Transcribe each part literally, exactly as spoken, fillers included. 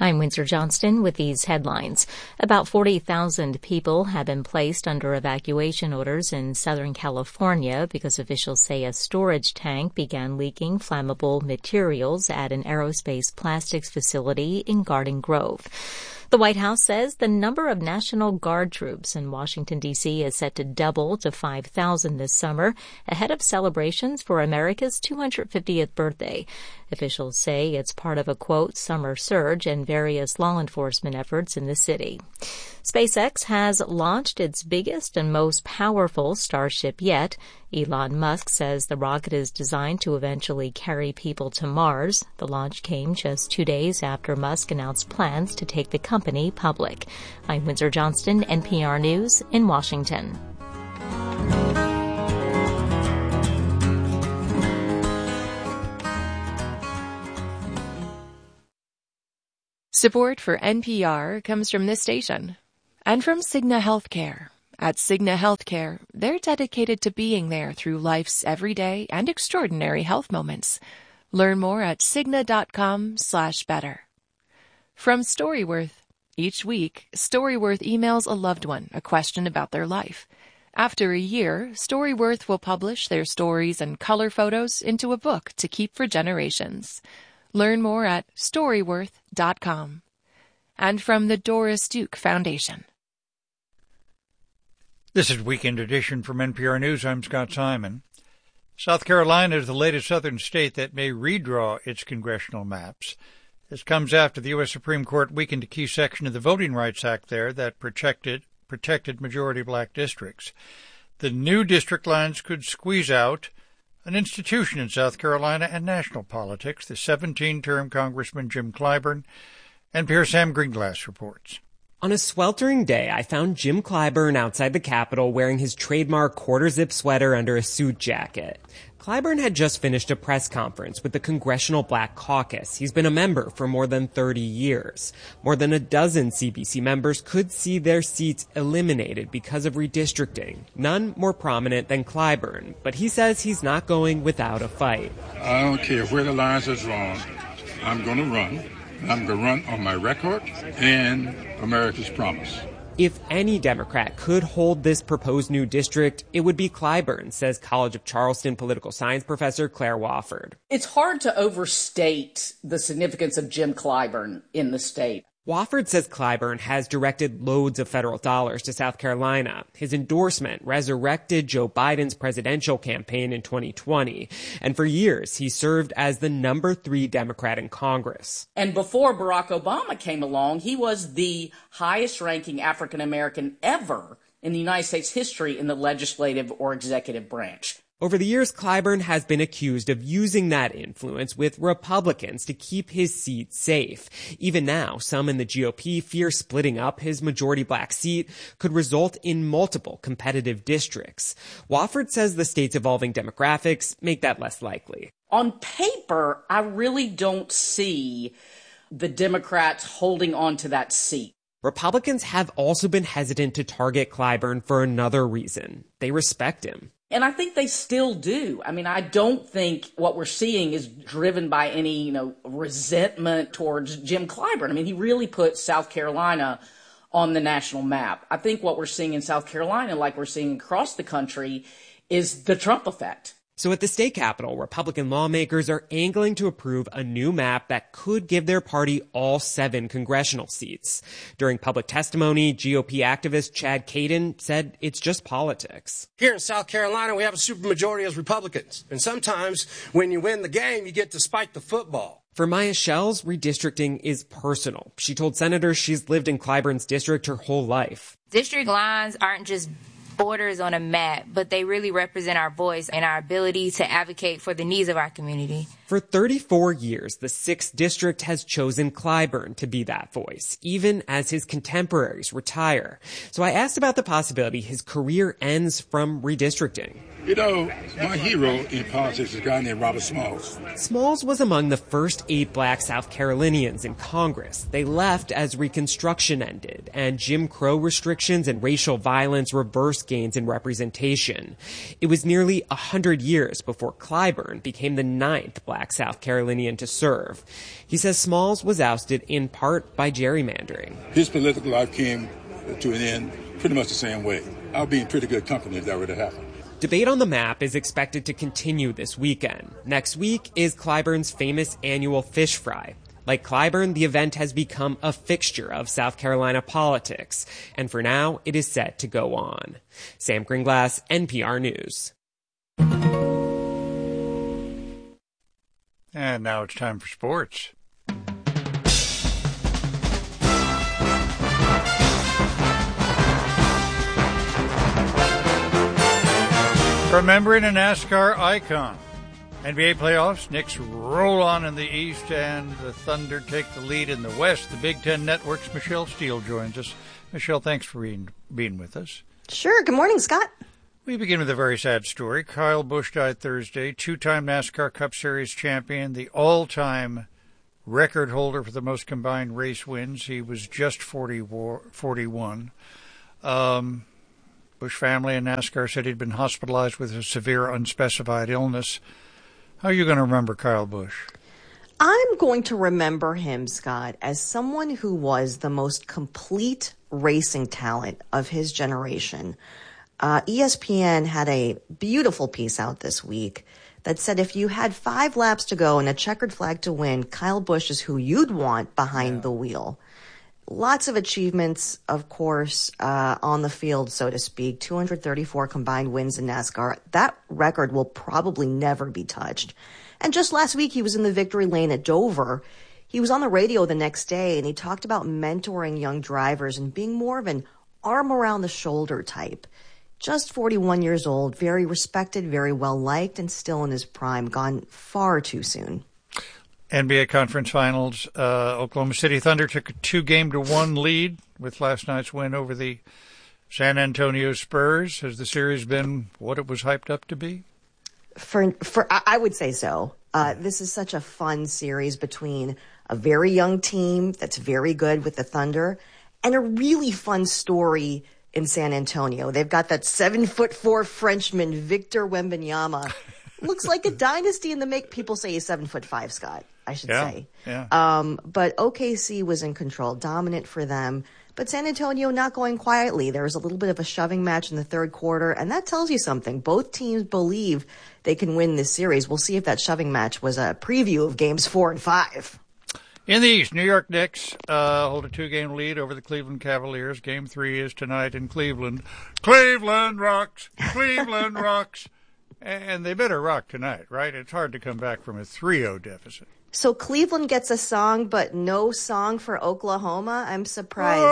I'm Windsor Johnston with these headlines. About forty thousand people have been placed under evacuation orders in Southern California because officials say a storage tank began leaking flammable materials at an aerospace plastics facility in Garden Grove. The White House says the number of National Guard troops in Washington, D C is set to double to five thousand this summer, ahead of celebrations for America's two hundred fiftieth birthday. Officials say it's part of a, quote, summer surge and various law enforcement efforts in the city. SpaceX has launched its biggest and most powerful Starship yet. Elon Musk says the rocket is designed to eventually carry people to Mars. The launch came just two days after Musk announced plans to take the company public. I'm Windsor Johnston, N P R News in Washington. Support for N P R comes from this station and from Cigna Healthcare. At Cigna Healthcare, they're dedicated to being there through life's everyday and extraordinary health moments. Learn more at Cigna.com slash better. From Storyworth, each week, Storyworth emails a loved one a question about their life. After a year, Storyworth will publish their stories and color photos into a book to keep for generations. Learn more at Storyworth dot com. And from the Doris Duke Foundation. This is Weekend Edition from N P R News. I'm Scott Simon. South Carolina is the latest southern state that may redraw its congressional maps. This comes after the U S Supreme Court weakened a key section of the Voting Rights Act there that protected, protected majority black districts. The new district lines could squeeze out an institution in South Carolina and national politics, the seventeen-term Congressman Jim Clyburn. N P R Sam Greenglass reports. On a sweltering day, I found Jim Clyburn outside the Capitol wearing his trademark quarter-zip sweater under a suit jacket. Clyburn had just finished a press conference with the Congressional Black Caucus. He's been a member for more than thirty years. More than a dozen C B C members could see their seats eliminated because of redistricting. None more prominent than Clyburn, but he says he's not going without a fight. I don't care where the lines are drawn. I'm going to run. I'm going to run on my record and America's promise. If any Democrat could hold this proposed new district, it would be Clyburn, says College of Charleston political science professor Claire Wofford. It's hard to overstate the significance of Jim Clyburn in the state. Wofford says Clyburn has directed loads of federal dollars to South Carolina. His endorsement resurrected Joe Biden's presidential campaign in twenty twenty. And for years, he served as the number three Democrat in Congress. And before Barack Obama came along, he was the highest-ranking African-American ever in the United States history in the legislative or executive branch. Over the years, Clyburn has been accused of using that influence with Republicans to keep his seat safe. Even now, some in the G O P fear splitting up his majority black seat could result in multiple competitive districts. Wofford says the state's evolving demographics make that less likely. On paper, I really don't see the Democrats holding on to that seat. Republicans have also been hesitant to target Clyburn for another reason. They respect him. And I think they still do. I mean, I don't think what we're seeing is driven by any, you know, resentment towards Jim Clyburn. I mean, he really put South Carolina on the national map. I think what we're seeing in South Carolina, like we're seeing across the country, is the Trump effect. So at the state capitol, Republican lawmakers are angling to approve a new map that could give their party all seven congressional seats. During public testimony, G O P activist Chad Caden said it's just politics. Here in South Carolina, we have a supermajority as Republicans. And sometimes when you win the game, you get to spike the football. For Maya Shells, redistricting is personal. She told senators she's lived in Clyburn's district her whole life. District lines aren't just borders on a map, but they really represent our voice and our ability to advocate for the needs of our community. For thirty-four years, the sixth District has chosen Clyburn to be that voice, even as his contemporaries retire. So I asked about the possibility his career ends from redistricting. You know, my hero in politics is a guy named Robert Smalls. Smalls was among the first eight black South Carolinians in Congress. They left as Reconstruction ended, and Jim Crow restrictions and racial violence reversed gains in representation. It was nearly a hundred years before Clyburn became the ninth black Black South Carolinian to serve. He says Smalls was ousted in part by gerrymandering. His political life came to an end pretty much the same way. I'll be in pretty good company if that were to happen. Debate on the map is expected to continue this weekend. Next week is Clyburn's famous annual fish fry. Like Clyburn, the event has become a fixture of South Carolina politics, and for now, it is set to go on. Sam Gringlass, N P R News. And now it's time for sports. Remembering a NASCAR icon. N B A playoffs, Knicks roll on in the East and the Thunder take the lead in the West. The Big Ten Network's Michelle Steele joins us. Michelle, thanks for being, being with us. Sure. Good morning, Scott. We begin with a very sad story. Kyle Busch died Thursday, two-time NASCAR Cup Series champion, the all-time record holder for the most combined race wins. He was just forty, forty-one. Um, Busch family and NASCAR said he'd been hospitalized with a severe unspecified illness. How are you going to remember Kyle Busch? I'm going to remember him, Scott, as someone who was the most complete racing talent of his generation. Uh, E S P N had a beautiful piece out this week that said if you had five laps to go and a checkered flag to win, Kyle Busch is who you'd want behind yeah. the wheel. Lots of achievements, of course, uh, on the field, so to speak. two hundred thirty-four combined wins in NASCAR. That record will probably never be touched. And just last week, he was in the victory lane at Dover. He was on the radio the next day, and he talked about mentoring young drivers and being more of an arm-around-the-shoulder type. Just forty-one years old, very respected, very well-liked, and still in his prime, gone far too soon. N B A Conference Finals, uh, Oklahoma City Thunder took a two-game-to-one lead with last night's win over the San Antonio Spurs. Has the series been what it was hyped up to be? For, for I would say so. Uh, this is such a fun series between a very young team that's very good with the Thunder and a really fun story in San Antonio. They've got that seven-foot-four Frenchman, Victor Wembanyama. Looks like a dynasty in the make. People say he's seven foot five, Scott, I should yeah, say. Yeah. Um, but O K C was in control, dominant for them. But San Antonio not going quietly. There was a little bit of a shoving match in the third quarter, and that tells you something. Both teams believe they can win this series. We'll see if that shoving match was a preview of games four and five. In the East, New York Knicks uh, hold a two-game lead over the Cleveland Cavaliers. Game three is tonight in Cleveland. Cleveland rocks! Cleveland rocks! And they better rock tonight, right? It's hard to come back from a three oh deficit. So Cleveland gets a song, but no song for Oklahoma? I'm surprised.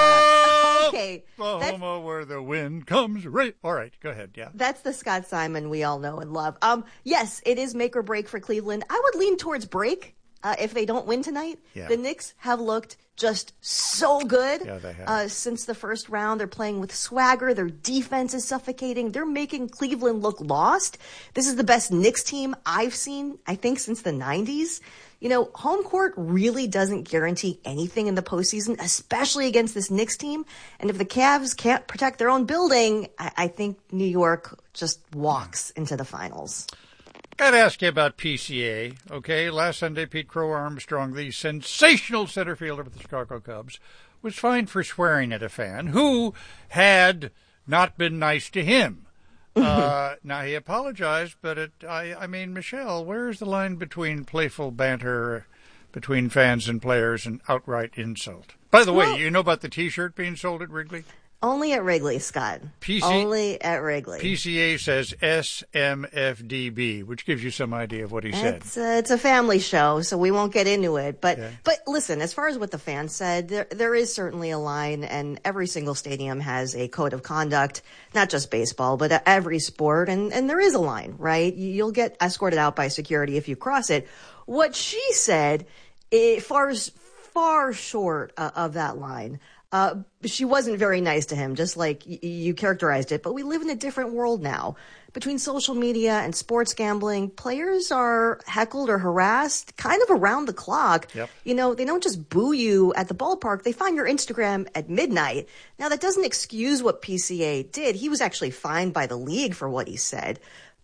Oh, uh, okay. Oklahoma, where the wind comes right. All right, go ahead, yeah. That's the Scott Simon we all know and love. Um, yes, it is make or break for Cleveland. I would lean towards break uh, if they don't win tonight. Yeah. The Knicks have looked just so good yeah, they have. Uh, since the first round. They're playing with swagger. Their defense is suffocating. They're making Cleveland look lost. This is the best Knicks team I've seen, I think, since the nineties. You know, home court really doesn't guarantee anything in the postseason, especially against this Knicks team. And if the Cavs can't protect their own building, I, I think New York just walks into the finals. Got to ask you about P C A, okay? Last Sunday, Pete Crow Armstrong, the sensational center fielder for the Chicago Cubs, was fined for swearing at a fan who had not been nice to him. uh, now, he apologized, but it, I, I mean, Michelle, where is the line between playful banter between fans and players and outright insult? By the well, way, you know about the T-shirt being sold at Wrigley? Only at Wrigley, Scott. P C- Only at Wrigley. P C A says S M F D B, which gives you some idea of what he it's, said. Uh, it's a family show, so we won't get into it. But okay. but listen, as far as what the fans said, there there is certainly a line, and every single stadium has a code of conduct, not just baseball, but every sport, and, and there is a line, right? You'll get escorted out by security if you cross it. What she said, it falls far short uh, of that line. Uh, she wasn't very nice to him, just like y- you characterized it. But we live in a different world now. Between social media and sports gambling, players are heckled or harassed kind of around the clock. Yep. You know, they don't just boo you at the ballpark. They find your Instagram at midnight. Now, that doesn't excuse what P C A did. He was actually fined by the league for what he said.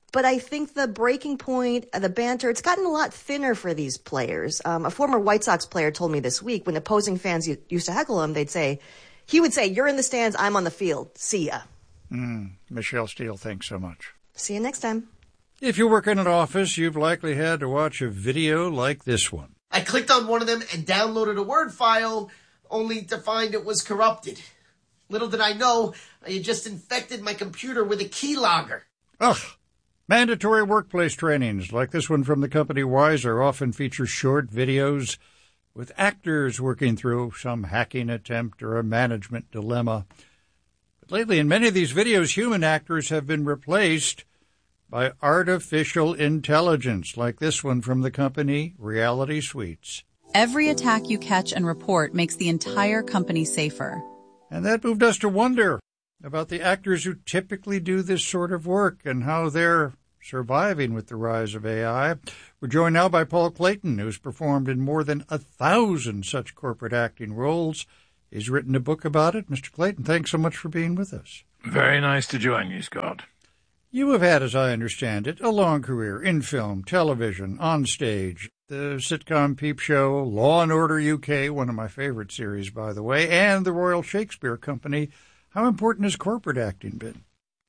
But I think the breaking point, the banter, it's gotten a lot thinner for these players. Um, a former White Sox player told me this week when opposing fans used to heckle him, they'd say, he would say, you're in the stands, I'm on the field. See ya. Mm, Michelle Steele, thanks so much. See you next time. If you work in an office, you've likely had to watch a video like this one. I clicked on one of them and downloaded a Word file, only to find it was corrupted. Little did I know, I had just infected my computer with a keylogger. Ugh. Mandatory workplace trainings like this one from the company Wiser often feature short videos with actors working through some hacking attempt or a management dilemma. But lately, in many of these videos, human actors have been replaced by artificial intelligence, like this one from the company Reality Suites. Every attack you catch and report makes the entire company safer. And that moved us to wonder about the actors who typically do this sort of work and how they're surviving with the rise of A I. We're joined now by Paul Clayton, who's performed in more than a thousand such corporate acting roles. He's written a book about it. Mister Clayton, thanks so much for being with us. Very nice to join you, Scott. You have had, as I understand it, a long career in film, television, on stage, the sitcom Peep Show, Law and Order U K, one of my favorite series, by the way, and the Royal Shakespeare Company. How important has corporate acting been?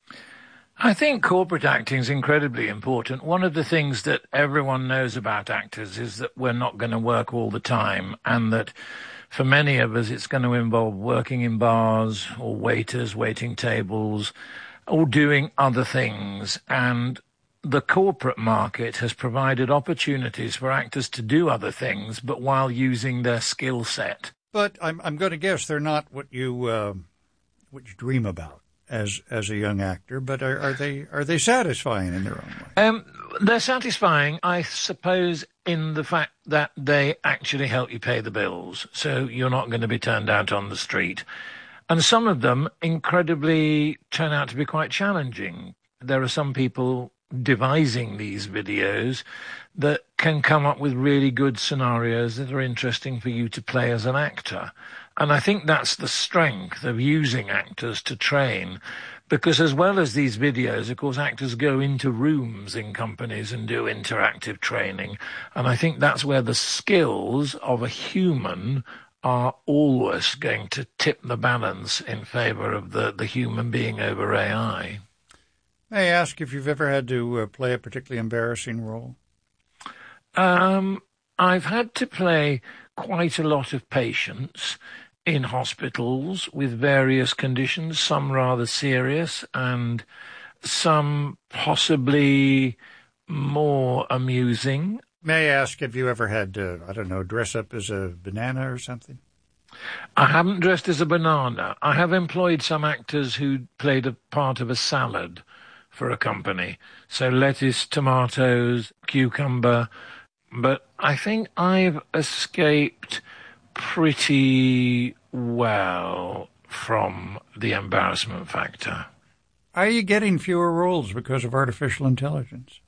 I think corporate acting is incredibly important. One of the things that everyone knows about actors is that we're not going to work all the time, and that for many of us it's going to involve working in bars or waiters, waiting tables, or doing other things. And the corporate market has provided opportunities for actors to do other things, but while using their skill set. But I'm I'm going to guess they're not what you uh, what you dream about as as a young actor. But are, are they are they satisfying in their own way? Um, they're satisfying, I suppose, in the fact that they actually help you pay the bills, so you're not going to be turned out on the street. And some of them incredibly turn out to be quite challenging. There are some people devising these videos that can come up with really good scenarios that are interesting for you to play as an actor. And I think that's the strength of using actors to train, because as well as these videos, of course, actors go into rooms in companies and do interactive training. And I think that's where the skills of a human are always going to tip the balance in favor of the, the human being over A I. May I ask if you've ever had to uh, play a particularly embarrassing role? Um, I've had to play quite a lot of patients in hospitals with various conditions, some rather serious and some possibly more amusing. May I ask, have you ever had to, I don't know, dress up as a banana or something? I haven't dressed as a banana. I have employed some actors who played a part of a salad for a company. So lettuce, tomatoes, cucumber. But I think I've escaped pretty well from the embarrassment factor. Are you getting fewer roles because of artificial intelligence?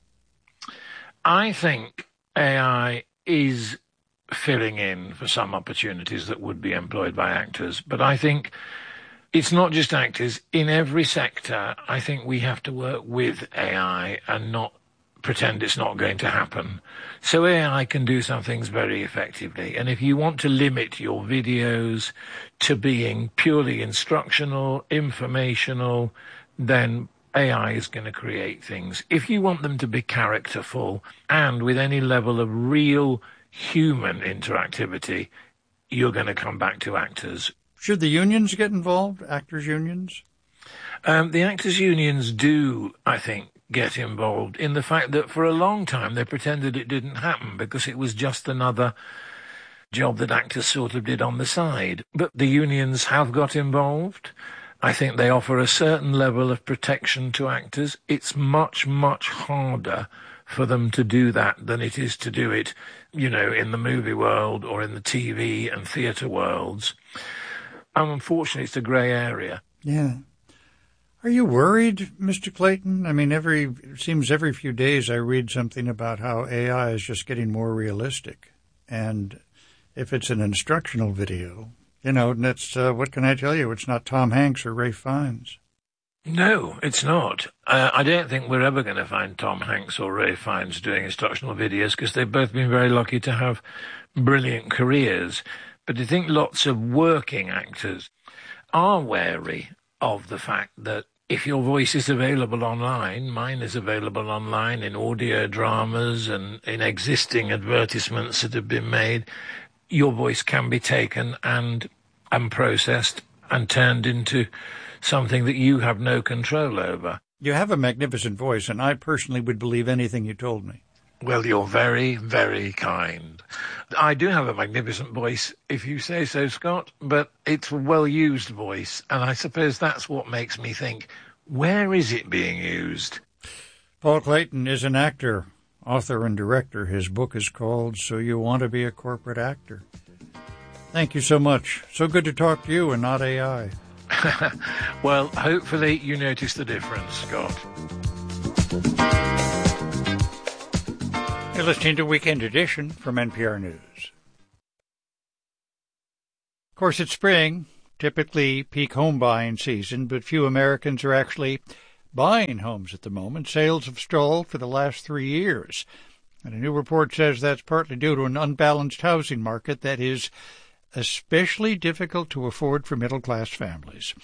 I think A I is filling in for some opportunities that would be employed by actors. But I think it's not just actors. In every sector, I think we have to work with A I and not pretend it's not going to happen. So A I can do some things very effectively. And if you want to limit your videos to being purely instructional, informational, then A I is going to create things. If you want them to be characterful and with any level of real human interactivity, you're going to come back to actors. Should the unions get involved, actors' unions? Um, the actors' unions do, I think, get involved in the fact that for a long time they pretended it didn't happen because it was just another job that actors sort of did on the side. But the unions have got involved. I think they offer a certain level of protection to actors. It's much, much harder for them to do that than it is to do it, you know, in the movie world or in the T V and theatre worlds. And unfortunately, it's a grey area. Yeah. Are you worried, Mister Clayton? I mean, every it seems every few days I read something about how A I is just getting more realistic. And if it's an instructional video, you know, and it's, uh, what can I tell you? It's not Tom Hanks or Ralph Fiennes. No, it's not. Uh, I don't think we're ever going to find Tom Hanks or Ray Fiennes doing instructional videos because they've both been very lucky to have brilliant careers. But I think lots of working actors are wary of the fact that if your voice is available online, mine is available online in audio dramas and in existing advertisements that have been made, your voice can be taken and, and processed and turned into something that you have no control over. You have a magnificent voice, and I personally would believe anything you told me. Well, you're very, very kind. I do have a magnificent voice, if you say so, Scott, but it's a well-used voice, and I suppose that's what makes me think, where is it being used? Paul Clayton is an actor, author and director. His book is called So You Want to Be a Corporate Actor. Thank you so much. So good to talk to you and not A I. Well, hopefully you notice the difference, Scott. You're listening to Weekend Edition from N P R News. Of course, it's spring, typically peak home buying season, but few Americans are actually buying homes at the moment. Sales have stalled for the last three years. And a new report says that's partly due to an unbalanced housing market that is especially difficult to afford for middle-class families.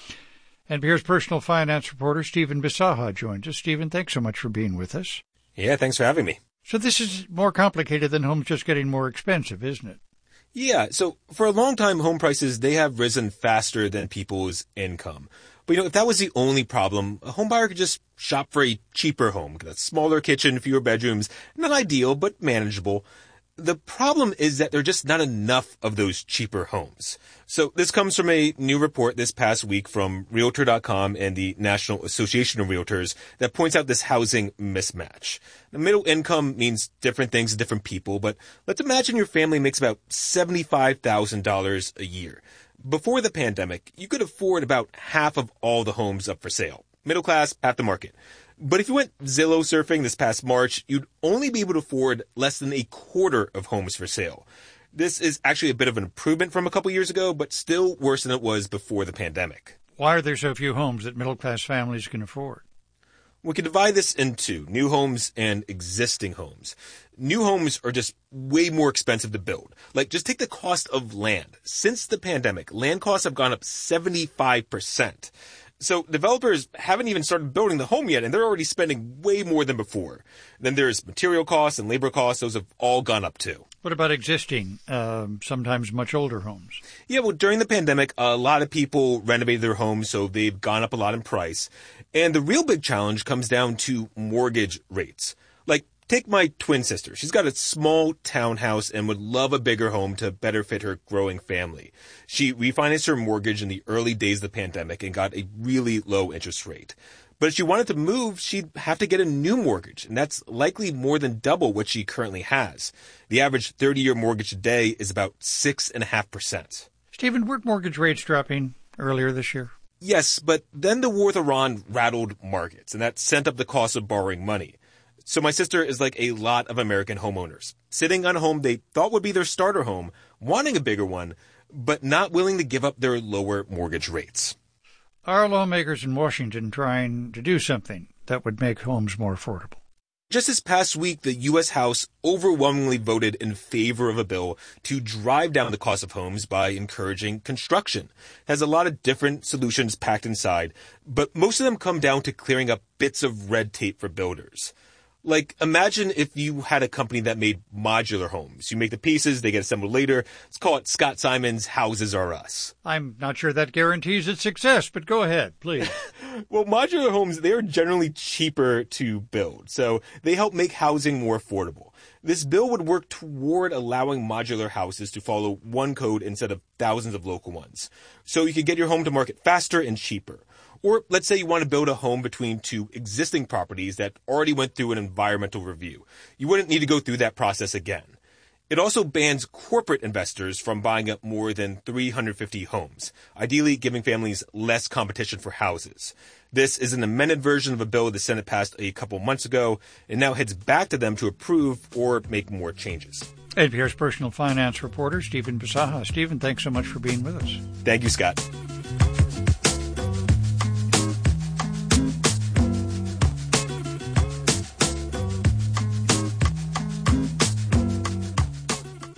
N P R's personal finance reporter Stephen Bisaha joins us. Stephen, thanks so much for being with us. Yeah, thanks for having me. So this is more complicated than homes just getting more expensive, isn't it? Yeah, so for a long time, home prices, they have risen faster than people's income. But, you know, if that was the only problem, a home buyer could just shop for a cheaper home, get a smaller kitchen, fewer bedrooms, not ideal, but manageable. The problem is that there are just not enough of those cheaper homes. So this comes from a new report this past week from Realtor dot com and the National Association of Realtors that points out this housing mismatch. The middle income means different things to different people, but let's imagine your family makes about seventy-five thousand dollars a year. Before the pandemic, you could afford about half of all the homes up for sale. Middle class, half the market. But if you went Zillow surfing this past March, you'd only be able to afford less than a quarter of homes for sale. This is actually a bit of an improvement from a couple years ago, but still worse than it was before the pandemic. Why are there so few homes that middle-class families can afford? We can divide this into new homes and existing homes. New homes are just way more expensive to build. Like, just take the cost of land. Since the pandemic, land costs have gone up seventy-five percent. So developers haven't even started building the home yet, and they're already spending way more than before. Then there's material costs and labor costs. Those have all gone up too. What about existing, um, sometimes much older homes? Yeah, well, during the pandemic, a lot of people renovated their homes, so they've gone up a lot in price. And the real big challenge comes down to mortgage rates. Like, take my twin sister. She's got a small townhouse and would love a bigger home to better fit her growing family. She refinanced her mortgage in the early days of the pandemic and got a really low interest rate. But if she wanted to move, she'd have to get a new mortgage, and that's likely more than double what she currently has. The average thirty-year mortgage today is about six point five percent. Stephen, weren't mortgage rates dropping earlier this year? Yes, but then the war with Iran rattled markets, and that sent up the cost of borrowing money. So my sister is like a lot of American homeowners, sitting on a home they thought would be their starter home, wanting a bigger one, but not willing to give up their lower mortgage rates. Are lawmakers in Washington trying to do something that would make homes more affordable? Just this past week, the U S House overwhelmingly voted in favor of a bill to drive down the cost of homes by encouraging construction. It has a lot of different solutions packed inside, but most of them come down to clearing up bits of red tape for builders. Like, imagine if you had a company that made modular homes. You make the pieces, they get assembled later. Let's call it Scott Simon's Houses R Us. I'm not sure that guarantees its success, but go ahead, please. Well, modular homes, they're generally cheaper to build, so they help make housing more affordable. This bill would work toward allowing modular houses to follow one code instead of thousands of local ones. So you could get your home to market faster and cheaper. Or let's say you want to build a home between two existing properties that already went through an environmental review. You wouldn't need to go through that process again. It also bans corporate investors from buying up more than three hundred fifty homes, ideally giving families less competition for houses. This is an amended version of a bill the Senate passed a couple months ago, and now heads back to them to approve or make more changes. N P R's personal finance reporter, Stephen Bisaha. Stephen, thanks so much for being with us. Thank you, Scott.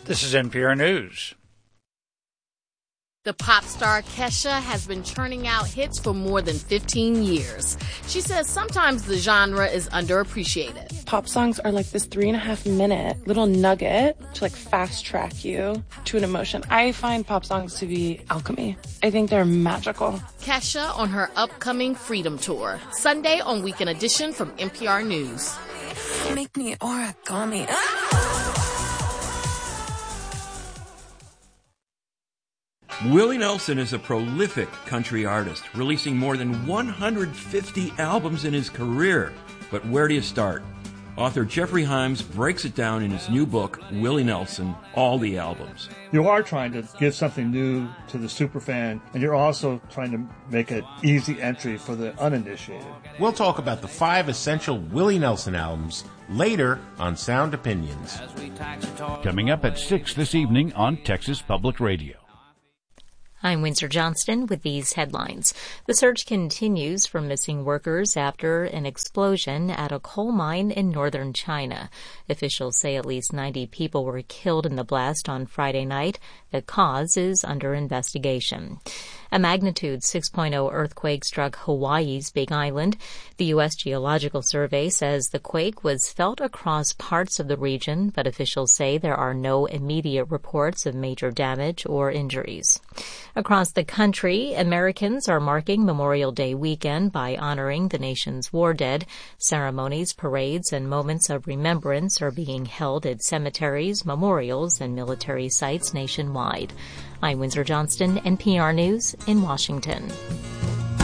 This is N P R News. The pop star Kesha has been churning out hits for more than fifteen years. She says sometimes the genre is underappreciated. Pop songs are like this three and a half minute little nugget to like fast track you to an emotion. I find pop songs to be alchemy. I think they're magical. Kesha on her upcoming Freedom Tour, Sunday on Weekend Edition from N P R News. Make me origami. Willie Nelson is a prolific country artist, releasing more than one hundred fifty albums in his career. But where do you start? Author Jeffrey Himes breaks it down in his new book, Willie Nelson, All the Albums. You are trying to give something new to the superfan, and you're also trying to make an easy entry for the uninitiated. We'll talk about the five essential Willie Nelson albums later on Sound Opinions. Coming up at six this evening on Texas Public Radio. I'm Windsor Johnston with these headlines. The search continues for missing workers after an explosion at a coal mine in northern China. Officials say at least ninety people were killed in the blast on Friday night. The cause is under investigation. A magnitude six point oh earthquake struck Hawaii's Big Island. The U S Geological Survey says the quake was felt across parts of the region, but officials say there are no immediate reports of major damage or injuries. Across the country, Americans are marking Memorial Day weekend by honoring the nation's war dead. Ceremonies, parades, and moments of remembrance are being held at cemeteries, memorials, and military sites nationwide. I'm Windsor Johnston, N P R News in Washington.